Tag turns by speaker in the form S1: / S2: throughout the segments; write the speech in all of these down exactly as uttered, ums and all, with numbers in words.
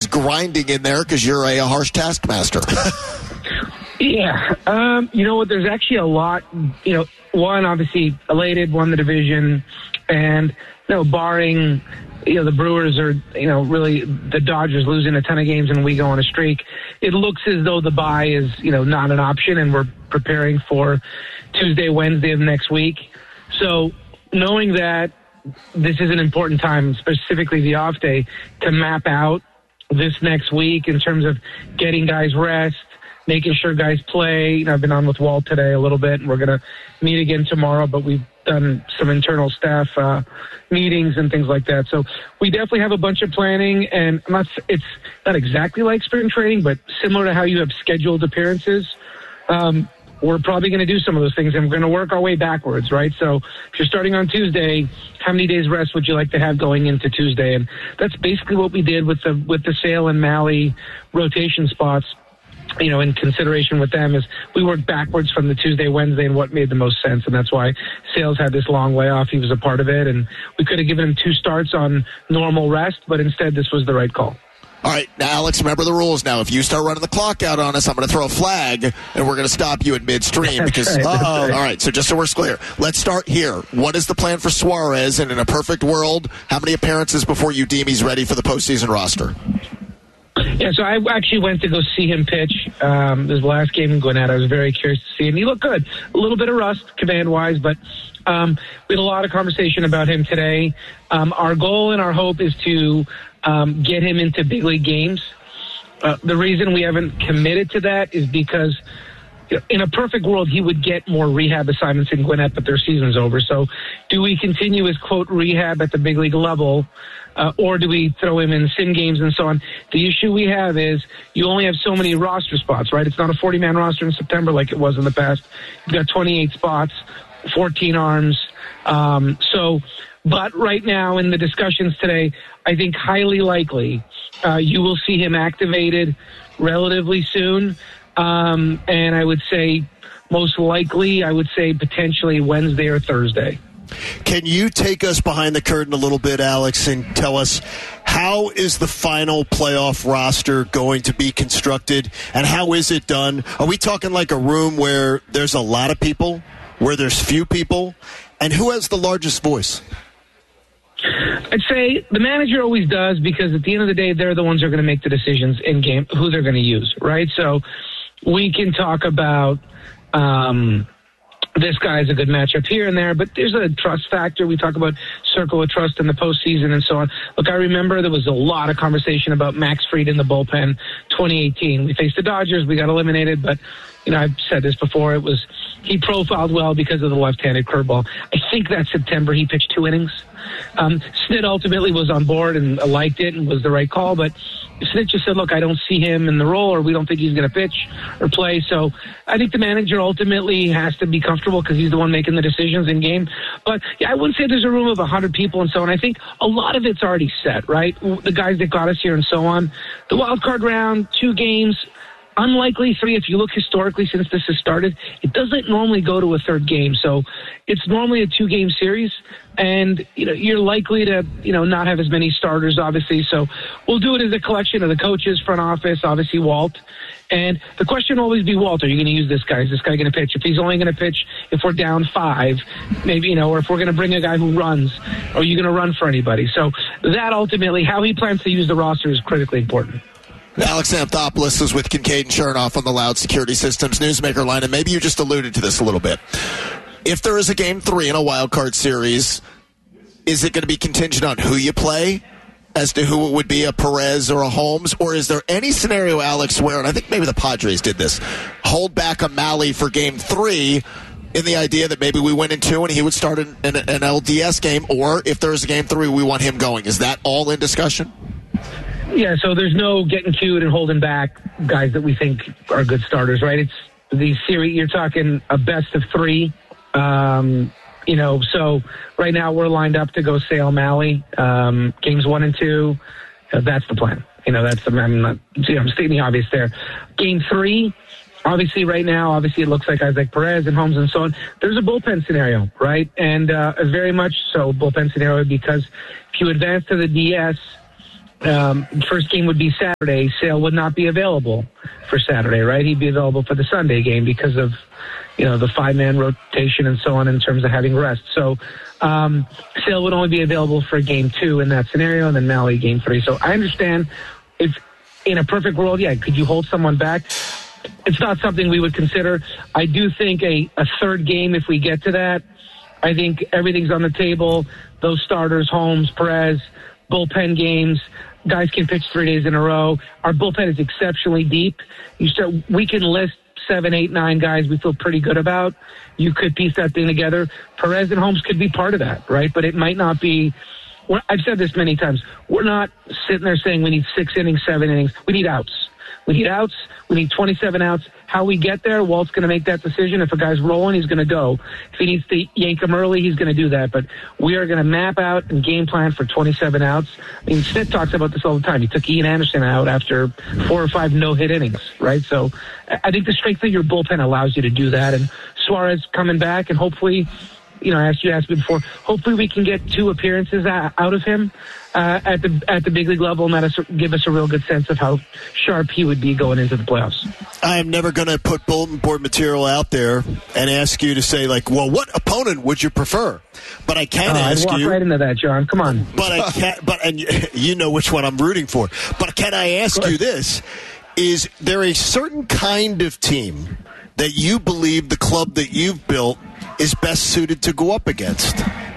S1: it's grinding in there because you're a, a harsh taskmaster.
S2: Yeah. Um, you know what? There's actually a lot, you know, one, obviously, elated, won the division, and, you know, barring, you know, the Brewers are, you know, really the Dodgers losing a ton of games and we go on a streak, it looks as though the bye is, you know, not an option, and we're preparing for Tuesday, Wednesday of next week. So knowing that this is an important time, specifically the off day, to map out this next week in terms of getting guys rest, making sure guys play. You know, I've been on with Walt today a little bit, and we're going to meet again tomorrow, but we've done some internal staff uh, meetings and things like that. So we definitely have a bunch of planning, and I'm not, it's not exactly like spring training, but similar to how you have scheduled appearances. Um, we're probably going to do some of those things, and we're going to work our way backwards, right? So if you're starting on Tuesday, how many days rest would you like to have going into Tuesday? And that's basically what we did with the with the Sale and Malley rotation spots. You know, in consideration with them, is we worked backwards from the Tuesday, Wednesday, and what made the most sense. And that's why Sales had this long layoff. He was a part of it. And we could have given him two starts on normal rest, but instead this was the right call.
S1: All right, now, Alex, remember the rules now. If you start running the clock out on us, I'm going to throw a flag, and we're going to stop you in midstream. Because,
S2: right,
S1: uh-oh.
S2: Right.
S1: All right, so just so we're clear, let's start here. What is the plan for Suarez? And in a perfect world, how many appearances before you deem he's ready for the postseason roster?
S2: Yeah, so I actually went to go see him pitch. Um, this last game in Gwinnett, I was very curious to see him. He looked good. A little bit of rust, command-wise, but um, we had a lot of conversation about him today. Um, our goal and our hope is to um, get him into big league games. Uh, the reason we haven't committed to that is because in a perfect world, he would get more rehab assignments in Gwinnett, but their season's over. So do we continue his, quote, rehab at the big league level, uh, or do we throw him in sim games and so on? The issue we have is you only have so many roster spots, right? It's not a forty-man roster in September like it was in the past. You've got twenty-eight spots, fourteen arms. Um, so, but right now in the discussions today, I think highly likely uh, you will see him activated relatively soon. Um, and I would say most likely, I would say potentially Wednesday or Thursday.
S3: Can you take us behind the curtain a little bit, Alex, and tell us how is the final playoff roster going to be constructed, and how is it done? Are we talking like a room where there's a lot of people, where there's few people, and who has the largest voice?
S2: I'd say the manager always does, because at the end of the day, they're the ones who are going to make the decisions in game, who they're going to use, right? So we can talk about um, this guy's a good matchup here and there, but there's a trust factor. We talk about circle of trust in the postseason and so on. Look, I remember there was a lot of conversation about Max Fried in the bullpen twenty eighteen. We faced the Dodgers. We got eliminated, but you know, I've said this before. It was he profiled well because of the left-handed curveball. I think that September he pitched two innings. Um, Snit ultimately was on board and liked it and was the right call, but Snit just said, look, I don't see him in the role, or we don't think he's going to pitch or play. So I think the manager ultimately has to be comfortable because he's the one making the decisions in game. But yeah, I wouldn't say there's a room of one hundred people and so on. I think a lot of it's already set, right? The guys that got us here and so on. The wild card round, two games. Unlikely three, if you look historically since this has started, it doesn't normally go to a third game. So it's normally a two-game series, and you know you're likely to you know not have as many starters, obviously. So we'll do it as a collection of the coaches, front office, obviously Walt. And the question will always be, Walt, are you going to use this guy? Is this guy going to pitch? If he's only going to pitch if we're down five, maybe, you know, or if we're going to bring a guy who runs, are you going to run for anybody? So that ultimately, how he plans to use the roster is critically important.
S1: Alex Anthopoulos is with Kincaid and Chernoff on the Loud Security Systems Newsmaker line, and maybe you just alluded to this a little bit. If there is a game three in a wild card series, is it going to be contingent on who you play as to who it would be, a Perez or a Holmes? Or is there any scenario, Alex, where, and I think maybe the Padres did this, hold back a Malley for game three in the idea that maybe we win in two and he would start an, an, an L D S game, or if there is a game three, we want him going. Is that all in discussion?
S2: Yeah, so there's no getting cute and holding back guys that we think are good starters, right? It's the series, you're talking a best of three. Um, you know, so right now we're lined up to go Sale Malley, um, games one and two. Uh, that's the plan. You know, that's the, I'm not, you know, I'm stating the obvious there. Game three, obviously right now, obviously it looks like Isaac Perez and Holmes and so on. There's a bullpen scenario, right? And uh, very much so bullpen scenario, because if you advance to the D S, um, first game would be Saturday. Sale would not be available for Saturday, right? He'd be available for the Sunday game because of, you know, the five-man rotation and so on in terms of having rest. So um, Sale would only be available for game two in that scenario, and then Mahle game three. So I understand if in a perfect world, yeah, could you hold someone back? It's not something we would consider. I do think a, a third game, if we get to that, I think everything's on the table. Those starters, Holmes, Perez, bullpen games, guys can pitch three days in a row. Our bullpen is exceptionally deep. You start, we can list seven, eight, nine guys we feel pretty good about. You could piece that thing together. Perez and Holmes could be part of that, right? But it might not be. I've said this many times. We're not sitting there saying we need six innings, seven innings. We need outs. We need outs. We need twenty-seven outs. How we get there, Walt's going to make that decision. If a guy's rolling, he's going to go. If he needs to yank him early, he's going to do that. But we are going to map out and game plan for twenty-seven outs. I mean, Smith talks about this all the time. He took Ian Anderson out after four or five no-hit innings, right? So I think the strength of your bullpen allows you to do that. And Suarez coming back, and hopefully, you know, as you asked me before, hopefully we can get two appearances out of him uh, at the at the big league level, and let us give us a real good sense of how sharp he would be going into the playoffs.
S3: I am never going to put bulletin board material out there and ask you to say, like, well, what opponent would you prefer? But I can
S2: uh,
S3: ask
S2: I'd walk
S3: you.
S2: right into that, John. Come on.
S3: But I can. But and you know which one I'm rooting for. But can I ask you this? Is there a certain kind of team that you believe the club that you've built is best suited to go up against?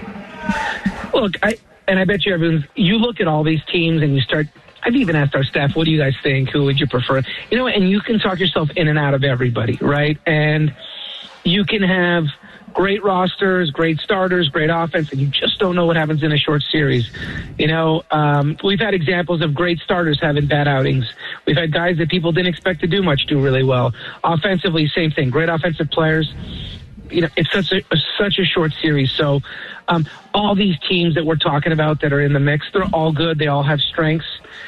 S2: Look, I and I bet you everyone's, you look at all these teams and you start, I've even asked our staff, what do you guys think? Who would you prefer? You know, and you can talk yourself in and out of everybody, right? And you can have great rosters, great starters, great offense, and you just don't know what happens in a short series. You know, um, we've had examples of great starters having bad outings. We've had guys that people didn't expect to do much do really well. Offensively, same thing. Great offensive players. You know, it's such a, a such a short series. So um, all these teams that we're talking about that are in the mix, they're all good. They all have strengths.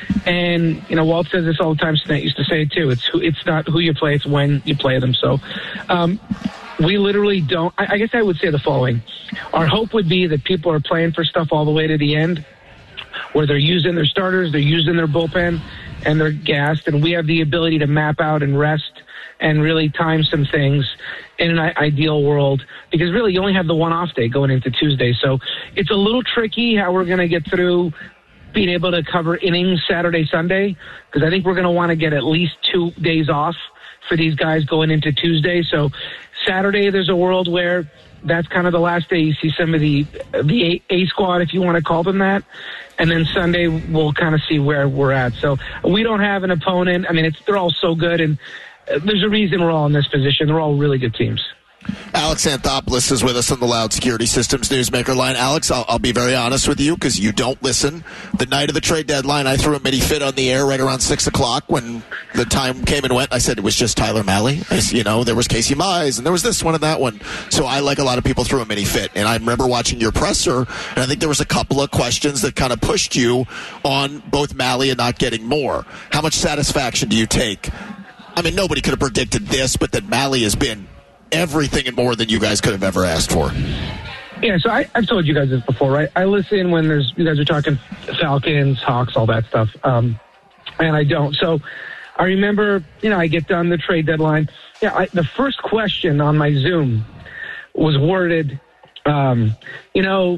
S2: And, you know, Walt says this all the time. Snett used to say it too. It's who, it's not who you play, it's when you play them. So um, we literally don't. I, I guess I would say the following. Our hope would be that people are playing for stuff all the way to the end, where they're using their starters, they're using their bullpen, and they're gassed. And we have the ability to map out and rest and really time some things in an ideal world, because really you only have the one off day going into Tuesday. So it's a little tricky how we're going to get through being able to cover innings Saturday, Sunday, because I think we're going to want to get at least two days off for these guys going into Tuesday. So Saturday, there's a world where that's kind of the last day you see some of the the A, A squad, if you want to call them that. And then Sunday, we'll kind of see where we're at. So we don't have an opponent. I mean, it's they're all so good, and there's a reason we're all in this position. They're all really good teams.
S1: Alex Anthopoulos is with us on the Loud Security Systems Newsmaker line. Alex, I'll, I'll be very honest with you because you don't listen. The night of the trade deadline, I threw a mini fit on the air right around six o'clock when the time came and went. I said it was just Tyler Mahle. I, you know, there was Casey Mize, and there was this one and that one. So I, like a lot of people, threw a mini fit. And I remember watching your presser, and I think there was a couple of questions that kind of pushed you on both Mahle and not getting more. How much satisfaction do you take? I mean, nobody could have predicted this, but that Mahle has been everything and more than you guys could have ever asked for.
S2: Yeah, so I, I've told you guys this before, right? I listen when there's you guys are talking Falcons, Hawks, all that stuff, um, and I don't. So I remember, you know, I get done the trade deadline. Yeah, I, the first question on my Zoom was worded, um, you know,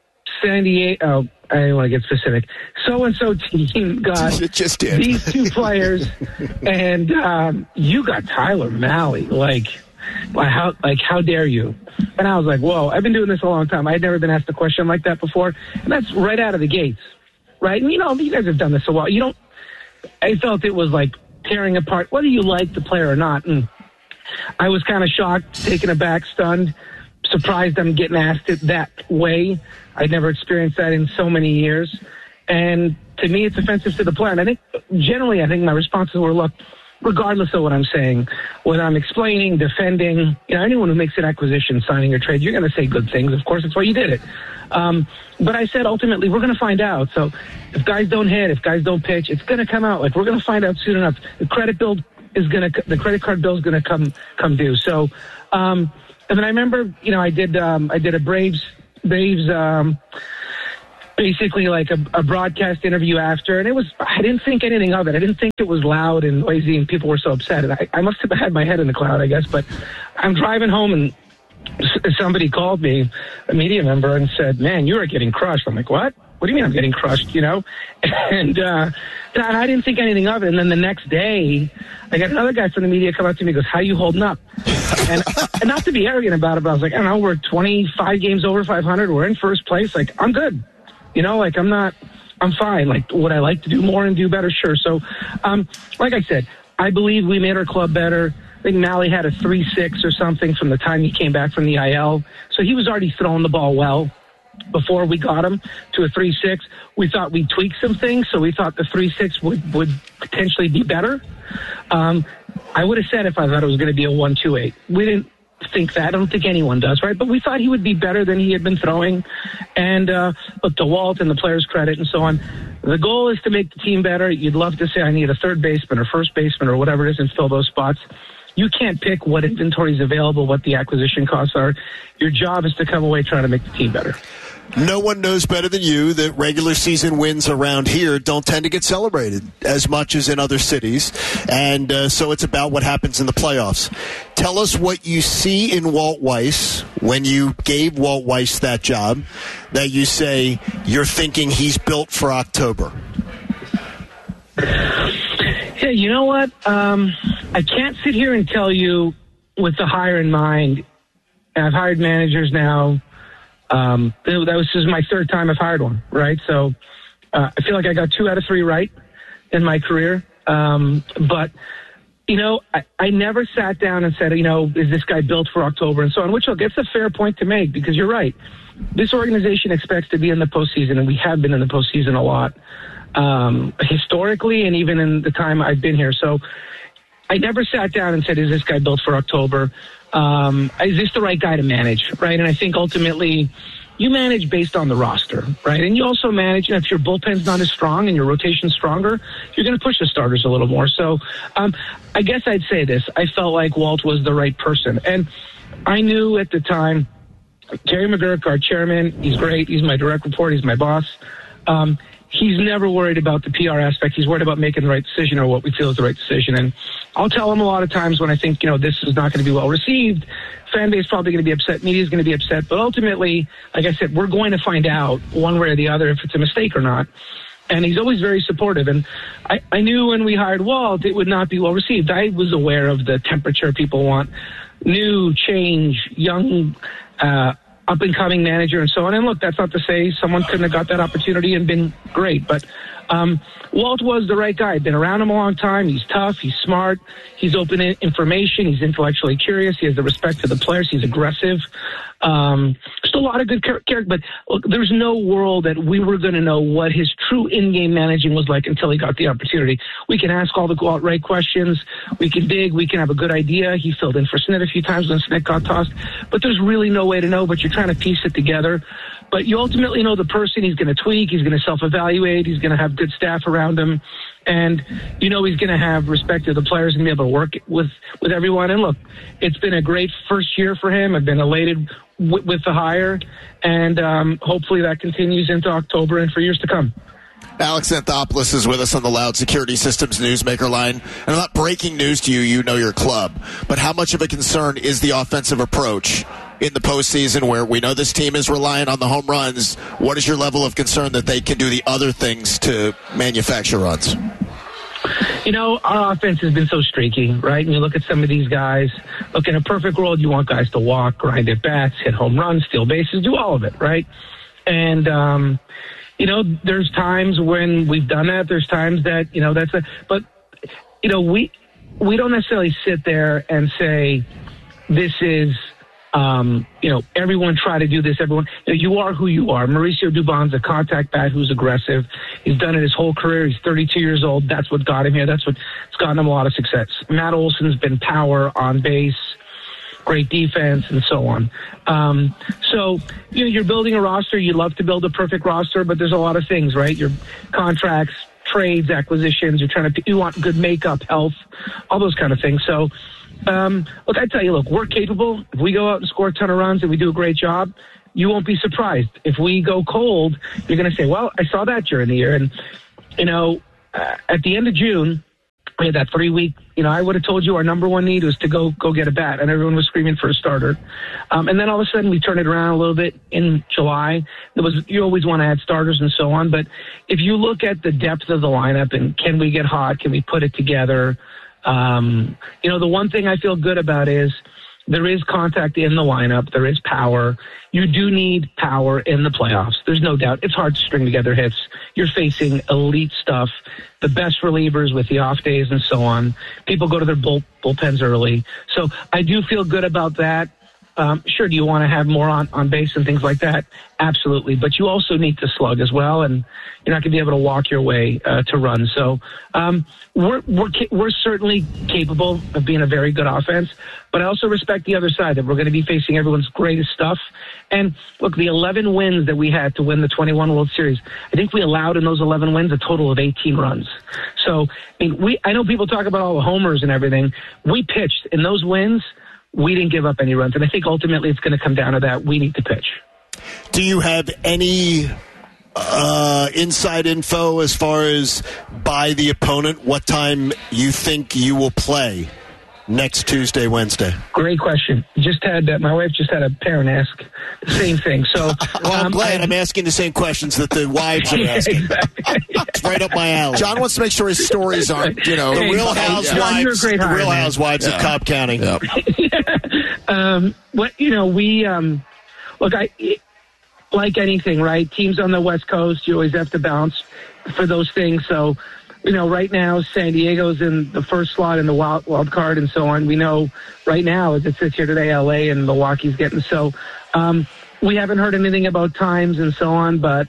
S2: San Diego. I don't want to get specific. So-and-so team got
S1: it just did.
S2: these two players, and um, you got Tyler Mahle. Like, how like how dare you? And I was like, whoa, I've been doing this a long time. I had never been asked a question like that before. And that's right out of the gates, right? And, you know, you guys have done this a while. You don't – I felt it was like tearing apart, whether you like the player or not. And I was kind of shocked, taken aback, stunned, surprised I'm getting asked it that way. I'd never experienced that in so many years. And to me, it's offensive to the player. And I think generally, I think my responses were, look, regardless of what I'm saying, when I'm explaining, defending, you know, anyone who makes an acquisition, signing or trade, you're going to say good things. Of course, that's why you did it. Um, but I said, ultimately, we're going to find out. So if guys don't hit, if guys don't pitch, it's going to come out. Like, we're going to find out soon enough. The credit bill is going to, the credit card bill is going to come, come due. So, um, and then I remember, you know, I did, um, I did a Braves, Braves, um, basically like a, a broadcast interview after, and it was, I didn't think anything of it. I didn't think it was loud and noisy and people were so upset. And I, I must have had my head in the cloud, I guess, but I'm driving home and somebody called me, a media member, and said, man, you are getting crushed. I'm like, what? What do you mean I'm getting crushed, you know? And, uh, and I didn't think anything of it. And then the next day, I got another guy from the media come up to me and goes, how you holding up? and, and not to be arrogant about it, but I was like, I don't know, we're twenty-five games over five hundred. We're in first place. Like, I'm good. You know, like, I'm not, I'm fine. Like, would I like to do more and do better? Sure. So, um, like I said, I believe we made our club better. I think Mally had a three six or something from the time he came back from the I L. So he was already throwing the ball well before we got him to a three six. We thought we'd tweak some things, so we thought the three six would, would potentially be better. Um, I would have said if I thought it was going to be a one two eight. We didn't think that. I don't think anyone does, right? But we thought he would be better than he had been throwing. And uh, look, to Walt and the players' credit and so on, the goal is to make the team better. You'd love to say I need a third baseman or first baseman or whatever it is and fill those spots. You can't pick what inventory is available, what the acquisition costs are. Your job is to come away trying to make the team better.
S3: No one knows better than you that regular season wins around here don't tend to get celebrated as much as in other cities. And uh, so it's about what happens in the playoffs. Tell us what you see in Walt Weiss when you gave Walt Weiss that job that you say you're thinking he's built for October.
S2: Yeah, you know what? Um, I can't sit here and tell you with the hire in mind. I've hired managers now. Um, that was this is my third time I've hired one, right? So uh, I feel like I got two out of three right in my career. Um, but, you know, I, I never sat down and said, you know, is this guy built for October and so on, which look, it's a fair point to make because you're right. This organization expects to be in the postseason, and we have been in the postseason a lot. Um, historically and even in the time I've been here. So I never sat down and said, is this guy built for October? Um, is this the right guy to manage, right? And I think ultimately you manage based on the roster, right? And you also manage, you know, if your bullpen's not as strong and your rotation's stronger, you're going to push the starters a little more. So um, I guess I'd say this. I felt like Walt was the right person. And I knew at the time, Terry McGurk, our chairman, he's great. He's my direct report. He's my boss. Um, He's never worried about the P R aspect. He's worried about making the right decision or what we feel is the right decision. And I'll tell him a lot of times when I think, you know, this is not going to be well received. Fan base probably going to be upset. Media is going to be upset. But ultimately, like I said, we're going to find out one way or the other if it's a mistake or not. And he's always very supportive. And I, I knew when we hired Walt, it would not be well received. I was aware of the temperature people want. New, change, young, uh, up-and-coming manager and so on. And look, that's not to say someone couldn't have got that opportunity and been great. But um, Walt was the right guy. Been around him a long time. He's tough. He's smart. He's open to information. He's intellectually curious. He has the respect for the players. He's aggressive. Um, just a lot of good character. But look, there's no world that we were going to know what his true in-game managing was like until he got the opportunity. We can ask all the right questions. We can dig. We can have a good idea. He filled in for Snit a few times when Snit got tossed. But there's really no way to know, but you're trying to piece it together. But you ultimately know the person. He's going to tweak. He's going to self-evaluate. He's going to have good staff around him. And, you know, he's going to have respect to the players and be able to work with, with everyone. And, look, it's been a great first year for him. I've been elated w- with the hire. And um, hopefully that continues into October and for years to come.
S1: Alex Anthopoulos is with us on the Loud Security Systems Newsmaker line. And I'm not breaking news to you, you know your club. But how much of a concern is the offensive approach in the postseason where we know this team is reliant on the home runs? What is your level of concern that they can do the other things to manufacture runs?
S2: You know, our offense has been so streaky, right? And you look at some of these guys. Look, in a perfect world, you want guys to walk, grind at bats, hit home runs, steal bases, do all of it, right? And, um, you know, there's times when we've done that. There's times that, you know, that's a, but, you know, we, we don't necessarily sit there and say, this is, um, you know, everyone try to do this. Everyone, you know, you are who you are. Mauricio Dubon's a contact bat who's aggressive. He's done it his whole career. He's thirty-two years old. That's what got him here. That's what's gotten him a lot of success. Matt Olson's been power on base, great defense, and so on. Um, so, you know, you're building a roster. You love to build a perfect roster, but there's a lot of things, right? Your contracts, trades, acquisitions. You're trying to, you want good makeup, health, all those kind of things. So, um, look, I tell you, look, we're capable. If we go out and score a ton of runs and we do a great job, you won't be surprised. If we go cold, you're going to say, well, I saw that during the year. And, you know, uh, at the end of June, we had that three-week, you know, I would have told you our number one need was to go go get a bat, and everyone was screaming for a starter. Um, and then all of a sudden we turned it around a little bit in July. There was you always want to add starters and so on. But if you look at the depth of the lineup and can we get hot, can we put it together, um, you know, the one thing I feel good about is there is contact in the lineup. There is power. You do need power in the playoffs. There's no doubt. It's hard to string together hits. You're facing elite stuff, the best relievers with the off days and so on. People go to their bull, bullpens early. So I do feel good about that. Um, sure, do you want to have more on, on base and things like that? Absolutely. But you also need to slug as well, and you're not going to be able to walk your way uh, to run. So um, we're, we're, we're certainly capable of being a very good offense, but I also respect the other side, that we're going to be facing everyone's greatest stuff. And look, the eleven wins that we had to win the twenty-one World Series, I think we allowed in those eleven wins a total of eighteen runs. So I mean, we, I know people talk about all the homers and everything. We pitched in those wins. We didn't give up any runs, and I think ultimately it's going to come down to that. We need to pitch.
S3: Do you have any uh, inside info as far as by the opponent, what time you think you will play next Tuesday, Wednesday?
S2: Great question. Just had uh, my wife just had a parent ask the same thing. So
S3: well, I'm
S2: um,
S3: glad
S2: I,
S3: I'm asking the same questions that the wives are
S2: yeah,
S3: asking.
S2: exactly.
S3: It's right up my alley.
S1: John wants to make sure his stories aren't, you know,
S3: the
S2: Hey,
S3: Real
S2: John, you're a
S3: Housewives,
S2: great
S3: the
S2: hire,
S3: Real
S2: man.
S3: Housewives
S1: Yeah.
S3: of Cobb County.
S1: Yep.
S2: um, what you know, we um, look. I it, like anything, right? Teams on the West Coast, you always have to bounce for those things. So, you know, right now San Diego's in the first slot in the wild, wild card and so on. We know right now, as it sits here today, L A and Milwaukee's getting. So um, we haven't heard anything about times and so on, but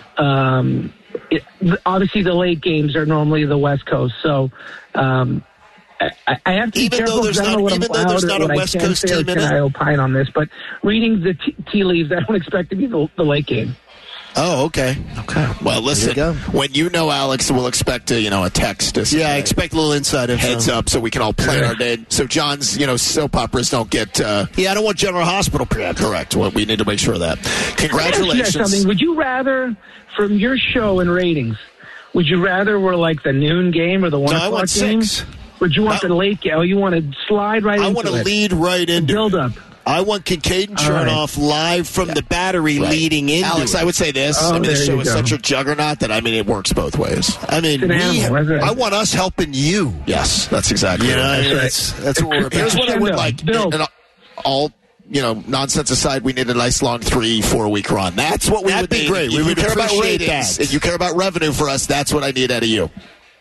S2: um, it, obviously the late games are normally the West Coast. So um, I, I have to be
S3: Even
S2: careful
S3: though there's
S2: because I don't
S3: not-
S2: know what I'm
S3: even though there's
S2: allowed or
S3: not a
S2: what I
S3: West
S2: can
S3: Coast
S2: say or
S3: team in
S2: can
S3: it?
S2: I opine on this. But reading the t- tea leaves, I don't expect to be the, the late game.
S3: Oh, okay.
S1: Okay. Well, listen,
S3: go.
S1: when you know Alex, we'll expect a, you know, a text. To say,
S3: Yeah, I expect a little inside info.
S1: heads up so we can all plan our day. So John's, you know, soap operas don't get uh,
S3: Yeah, I don't want General Hospital prepped.
S1: correct. Well, we need to make sure of that.
S2: Let me ask you guys
S1: Congratulations.
S2: something. Would you rather, from your show and ratings, would you rather we're like the noon game or the one
S3: No, I
S2: o'clock
S3: want
S2: game?
S3: six.
S2: Would you want
S3: No.
S2: the late game? Oh, you want to slide right
S3: I
S2: into
S3: want to
S2: it.
S3: lead right into
S2: Build
S3: it.
S2: up.
S3: I want Kincaid and
S2: All right.
S3: Chernoff live from the battery
S1: Right.
S3: leading into
S1: Alex,
S3: it.
S1: I would say this.
S2: Oh,
S1: I mean, the
S2: there
S1: show
S2: you
S1: is
S2: go.
S1: such a juggernaut that, I mean, it works both ways.
S3: I mean,
S2: It's an
S3: we,
S2: animal, isn't it?
S3: I want us helping you.
S1: Yes, that's exactly
S3: You know,
S1: right.
S3: I mean,
S2: That's
S3: that's, that's what we're about.
S1: Here's what I would
S2: Crescendo.
S1: like.
S2: Build.
S1: And all, you know, nonsense aside, we need a nice long three, four week run. That's what we
S3: That'd
S1: would
S3: be
S1: need.
S3: great.
S1: If
S3: We
S1: you
S3: would
S1: care about
S3: appreciate
S1: ratings,
S3: that.
S1: if you care about revenue for us, that's what I need out of you.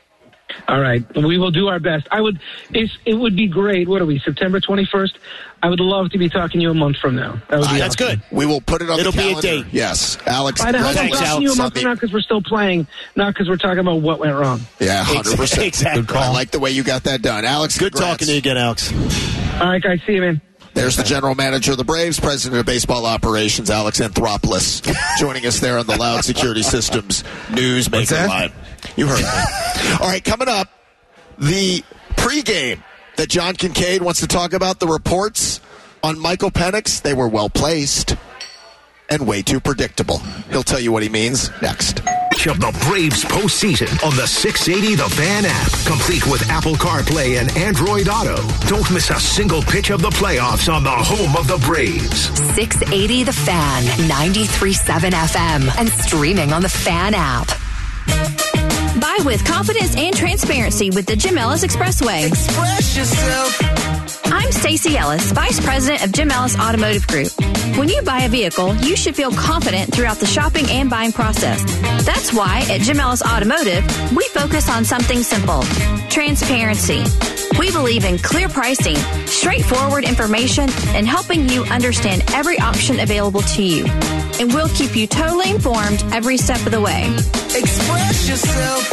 S2: All right, we will do our best. I would. It's, it would be great. What are we? September twenty-first. I would love to be talking to you a month from now. That would be
S1: Uh,
S3: that's
S2: awesome.
S3: good.
S1: We will put it on
S3: It'll
S1: the
S3: be a
S1: calendar.
S3: date.
S1: Yes, Alex.
S2: I know I'm
S3: Thanks,
S2: talking
S3: Alex.
S2: to you a
S1: on
S2: month
S1: the-
S2: from now because we're still playing, not because we're talking about what went wrong.
S1: Yeah, one hundred percent.
S3: Exactly.
S1: Good call. I like the way you got that done. Alex,
S3: Good
S1: congrats.
S3: talking to you again, Alex.
S2: All right, guys. See you, man.
S1: There's the general manager of the Braves, president of baseball operations, Alex Anthopoulos, joining us there on the Loud Security Systems Newsmaker line. You heard me. All right, coming up, the pregame that John Kincaid wants to talk about, the reports on Michael Penix, they were well placed and way too predictable. He'll tell you what he means next.
S4: Of the Braves postseason on the six eighty The Fan app, complete with Apple CarPlay and Android Auto. Don't miss a single pitch of the playoffs on the home of the Braves.
S5: six eighty The Fan, ninety-three point seven F M, and streaming on the Fan app.
S6: Buy with confidence and transparency with the Jim Ellis Expressway.
S7: Express yourself.
S6: I'm Stacey Ellis, Vice President of Jim Ellis Automotive Group. When you buy a vehicle, you should feel confident throughout the shopping and buying process. That's why at Jim Ellis Automotive, we focus on something simple: transparency. We believe in clear pricing, straightforward information, and helping you understand every option available to you. And we'll keep you totally informed every step of the way.
S7: Express yourself.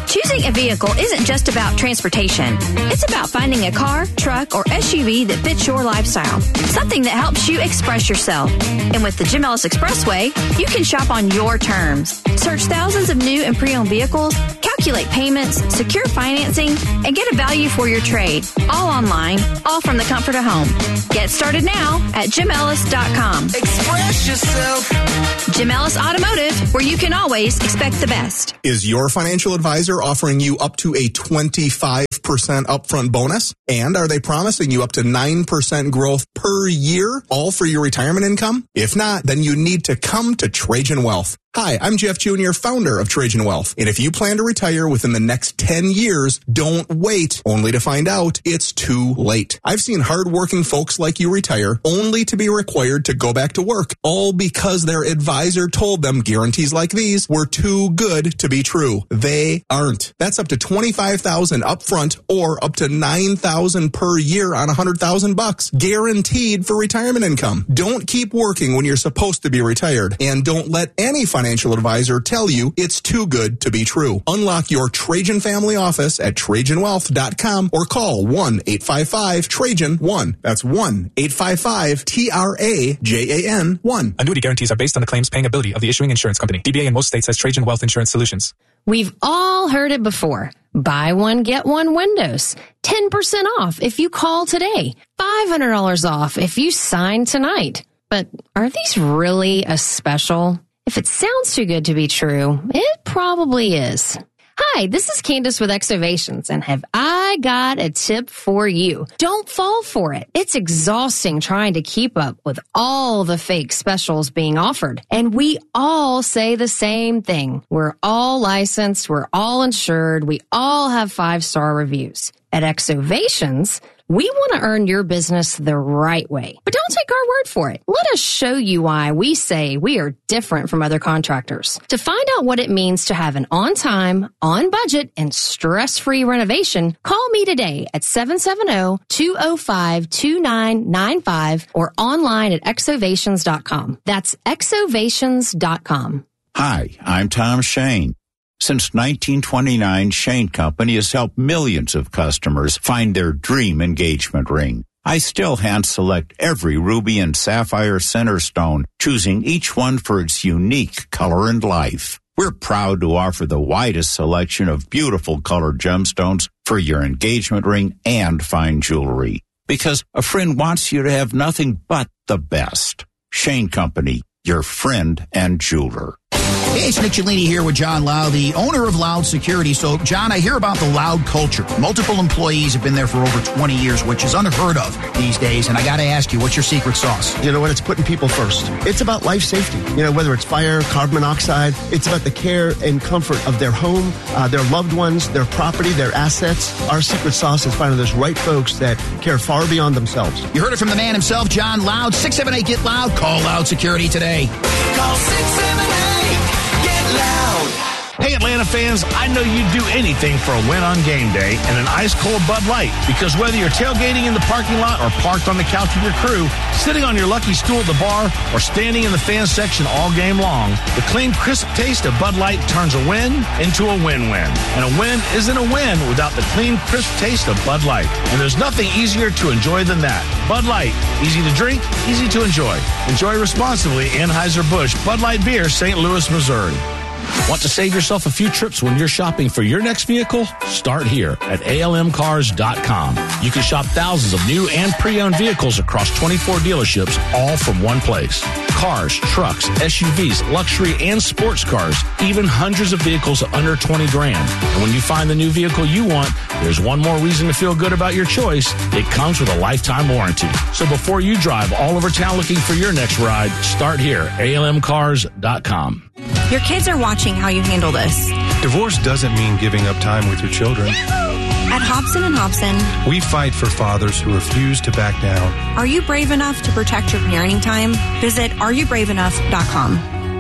S6: Choosing a vehicle isn't just about transportation. It's about finding a car, truck, or S U V that fits your lifestyle. Something that helps you express yourself. And with the Jim Ellis Expressway, you can shop on your terms. Search thousands of new and pre-owned vehicles, calculate payments, secure financing, and get a value for your trade. All online, all from the comfort of home. Get started now at jim ellis dot com.
S7: Express yourself.
S6: Jim Ellis Automotive, where you can always expect the best.
S8: Is your financial advisor offering you up to a twenty-five percent upfront bonus? And are they promising you up to nine percent growth per year, all for your retirement income? If not, then you need to come to Trajan Wealth. Hi, I'm Jeff Junior, founder of Trajan Wealth. And if you plan to retire within the next ten years, don't wait only to find out it's too late. I've seen hardworking folks like you retire only to be required to go back to work, all because their advisor told them guarantees like these were too good to be true. They aren't. That's up to twenty-five thousand dollars upfront or up to nine thousand dollars per year on one hundred thousand bucks, guaranteed for retirement income. Don't keep working when you're supposed to be retired, and don't let any financial advisor tell you it's too good to be true. Unlock your Trajan family office at trajan wealth dot com or call one eight five five Trajan one. That's one eight five five T R A J A N one.
S9: Annuity guarantees are based on the claims paying ability of the issuing insurance company. D B A in most states has Trajan Wealth Insurance Solutions.
S10: We've all heard it before. Buy one, get one windows. ten percent off if you call today. five hundred dollars off if you sign tonight. But are these really a special? If it sounds too good to be true, it probably is. Hi, this is Candace with Exovations, and have I got a tip for you. Don't fall for it. It's exhausting trying to keep up with all the fake specials being offered. And we all say the same thing. We're all licensed, we're all insured, we all have five-star reviews. At Exovations, we want to earn your business the right way. But don't take our word for it. Let us show you why we say we are different from other contractors. To find out what it means to have an on-time, on-budget, and stress-free renovation, call me today at seven seven zero, two zero five, two nine nine five or online at exovations dot com. That's exovations dot com.
S11: Hi, I'm Tom Shane. Since nineteen twenty-nine, Shane Company has helped millions of customers find their dream engagement ring. I still hand-select every ruby and sapphire center stone, choosing each one for its unique color and life. We're proud to offer the widest selection of beautiful colored gemstones for your engagement ring and fine jewelry. Because a friend wants you to have nothing but the best. Shane Company, your friend and jeweler.
S12: Hey, it's Nick Cellini here with John Loud, the owner of Loud Security. So, John, I hear about the Loud culture. Multiple employees have been there for over twenty years, which is unheard of these days. And I got to ask you, what's your secret sauce?
S13: You know what? It's putting people first. It's about life safety. You know, whether it's fire, carbon monoxide, it's about the care and comfort of their home, uh, their loved ones, their property, their assets. Our secret sauce is finding those right folks that care far beyond themselves.
S12: You heard it from the man himself, John Loud. six seven eight, get loud. Call Loud Security today.
S7: Call six seven eight, get loud.
S14: Hey, Atlanta fans, I know you'd do anything for a win on game day and an ice-cold Bud Light. Because whether you're tailgating in the parking lot or parked on the couch with your crew, sitting on your lucky stool at the bar, or standing in the fan section all game long, the clean, crisp taste of Bud Light turns a win into a win-win. And a win isn't a win without the clean, crisp taste of Bud Light. And there's nothing easier to enjoy than that. Bud Light, easy to drink, easy to enjoy. Enjoy responsibly. Anheuser-Busch Bud Light Beer, Saint Louis, Missouri. Want to save yourself a few trips when you're shopping for your next vehicle? Start here at A L M cars dot com. You can shop thousands of new and pre-owned vehicles across twenty-four dealerships, all from one place. Cars, trucks, S U Vs, luxury and sports cars, even hundreds of vehicles under twenty grand. And when you find the new vehicle you want, there's one more reason to feel good about your choice. It comes with a lifetime warranty. So before you drive all over town looking for your next ride, start here, A L M cars dot com.
S15: Your kids are watching how you handle this.
S16: Divorce doesn't mean giving up time with your children.
S15: At Hobson and Hobson,
S16: we fight for fathers who refuse to back down.
S15: Are you brave enough to protect your parenting time? Visit are you brave enough dot com.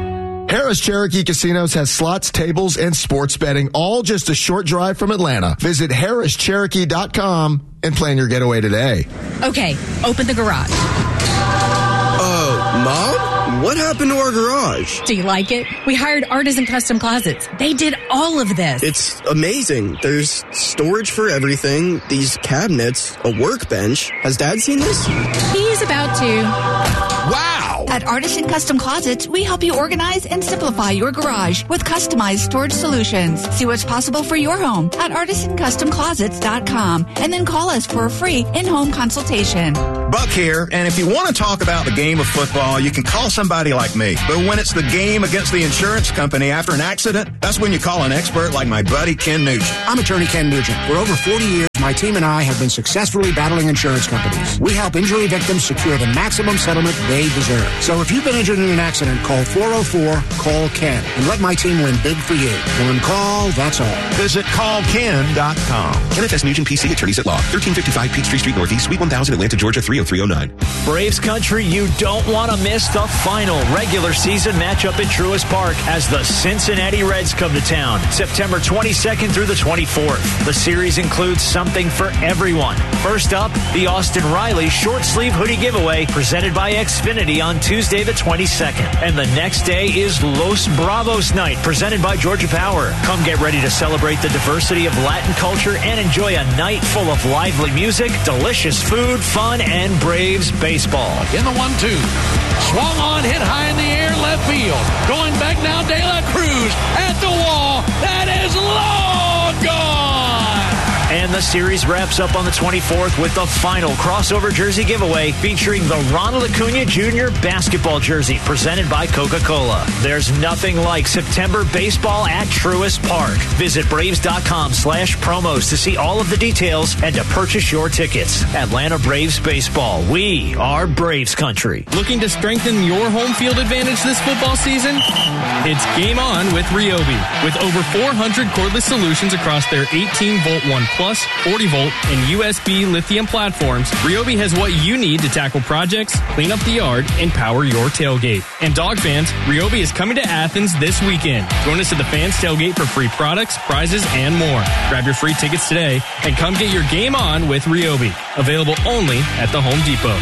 S17: Harris Cherokee Casinos has slots, tables, and sports betting, all just a short drive from Atlanta. Visit harris cherokee dot com and plan your getaway today.
S10: Okay, open the garage.
S18: Uh, Mom? what happened to our garage?
S19: Do you like it? We hired Artisan Custom Closets. They did all of this.
S18: It's amazing. There's storage for everything, these cabinets, a workbench. Has Dad seen this?
S19: He's about to.
S20: Wow! At Artisan Custom Closets, we help you organize and simplify your garage with customized storage solutions. See what's possible for your home at artisan custom closets dot com and then call us for a free in-home consultation.
S21: Buck here, and if you want to talk about the game of football, you can call somebody like me. But when it's the game against the insurance company after an accident, that's when you call an expert like my buddy Ken Nugent.
S22: I'm attorney Ken Nugent. For over forty years, my team and I have been successfully battling insurance companies. We help injury victims secure the maximum settlement they deserve. So if you've been injured in an accident, call four oh four, call Ken and let my team win big for you. One call, that's all.
S21: Visit call ken dot com.
S23: Kenneth S. Nugent, P C, Attorneys at Law, thirteen fifty-five Peachtree Street Northeast, Suite one thousand, Atlanta, Georgia, three oh three oh nine.
S24: Braves country, you don't want to miss the final regular season matchup at Truist Park as the Cincinnati Reds come to town September twenty-second through the twenty-fourth. The series includes something for everyone. First up, the Austin Riley short sleeve hoodie giveaway presented by Xfinity on Tuesday the twenty-second. And the next day is Los Bravos night presented by Georgia Power. Come get ready to celebrate the diversity of Latin culture and enjoy a night full of lively music, delicious food, fun, and Braves baseball.
S25: In the one two. Swung on, hit high in the air, left field. Going back now, De La Cruz at the wall. That is long gone.
S24: And the series wraps up on the twenty-fourth with the final crossover jersey giveaway featuring the Ronald Acuna Junior basketball jersey presented by Coca-Cola. There's nothing like September baseball at Truist Park. Visit Braves.com slash promos to see all of the details and to purchase your tickets. Atlanta Braves baseball. We are Braves country.
S26: Looking to strengthen your home field advantage this football season? It's game on with Ryobi. With over four hundred cordless solutions across their eighteen volt one plus, forty volt, and U S B lithium platforms, Ryobi has what you need to tackle projects, clean up the yard, and power your tailgate. And dog fans, Ryobi is coming to Athens this weekend. Join us at the Fans Tailgate for free products, prizes, and more. Grab your free tickets today and come get your game on with Ryobi. Available only at the Home Depot.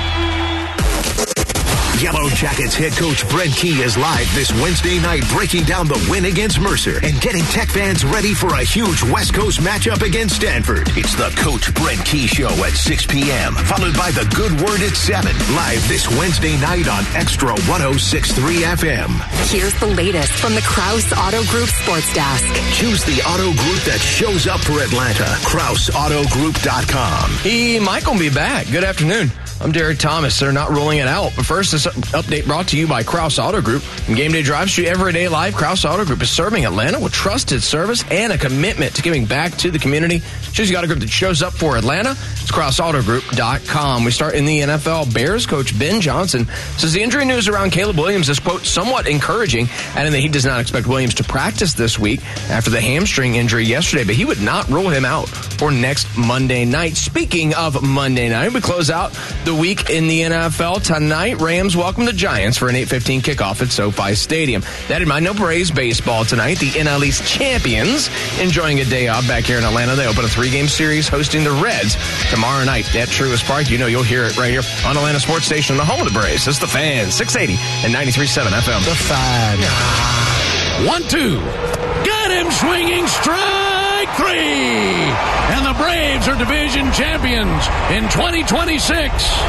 S4: Yellow Jackets head coach Brent Key is live this Wednesday night breaking down the win against Mercer and getting Tech fans ready for a huge West Coast matchup against Stanford. It's the Coach Brent Key Show at six p.m., followed by The Good Word at seven, live this Wednesday night on Extra one oh six point three F M.
S5: Here's the latest from the Krause Auto Group Sports Desk.
S4: Choose the auto group that shows up for Atlanta. Krause Auto Group dot com.
S27: He might gonna be back. Good afternoon. I'm Derek Thomas. They're not ruling it out. But first, this update brought to you by Krause Auto Group. From Game Day Drives to Everyday Life, Krause Auto Group is serving Atlanta with trusted service and a commitment to giving back to the community. Choose the auto group that shows up for Atlanta. It's Krause Auto Group dot com. We start in the N F L. Bears coach Ben Johnson says the injury news around Caleb Williams is, quote, somewhat encouraging, adding that he does not expect Williams to practice this week after the hamstring injury yesterday, but he would not rule him out for next Monday night. Speaking of Monday night, we close out the week in the N F L tonight. Rams welcome the Giants for an eight fifteen kickoff at SoFi Stadium. That in mind, no Braves baseball tonight. The N L East champions enjoying a day off back here in Atlanta. They open a three-game series hosting the Reds tomorrow night at Truist Park. You know you'll hear it right here on Atlanta Sports Station, the home of the Braves. It's the Fan, six eighty and ninety-three point seven F M.
S3: The Fan.
S25: One, two. Got him swinging strike three. And the Braves are division champions in twenty twenty-six.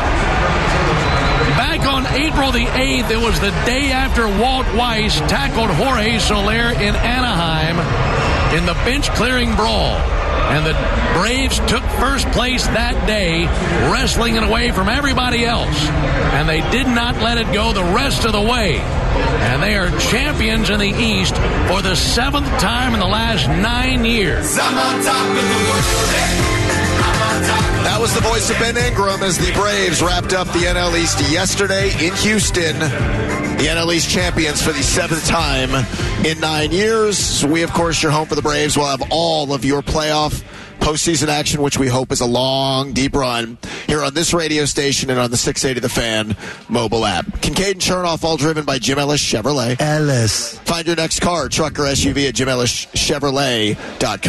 S25: Back on April the eighth, it was the day after Walt Weiss tackled Jorge Soler in Anaheim in the bench-clearing brawl. And the Braves took first place that day, wrestling it away from everybody else. And they did not let it go the rest of the way. And they are champions in the East for the seventh time in the last nine years.
S1: I'm on top of the world. That was the voice of Ben Ingram as the Braves wrapped up the N L East yesterday in Houston. The N L East champions for the seventh time in nine years. We, of course, your home for the Braves. We'll have all of your playoff postseason action, which we hope is a long, deep run here on this radio station and on the six eighty The Fan mobile app. Kincaid and Chernoff, all driven by Jim Ellis Chevrolet.
S3: Ellis.
S1: Find your next car, truck, or S U V at Jim Ellis Chevrolet dot com.